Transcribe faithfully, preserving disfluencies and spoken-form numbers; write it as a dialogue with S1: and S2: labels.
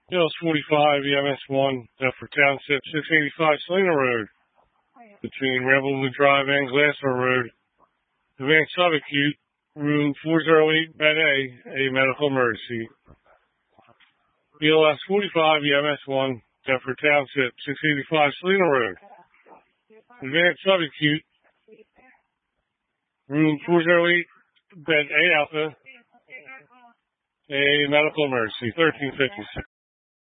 S1: Hills forty-five, E M S one, Deptford Township, six eighty-five Selena Road, between Revelwood Drive and Glassdoor Road. Advanced subacute, room four oh eight, bed A, a medical emergency. B L S forty-five, E M S one, Deptford Township, six eighty-five Selena Road. Advanced subacute, room four oh eight, bed A Alpha, a medical emergency, thirteen fifty-six.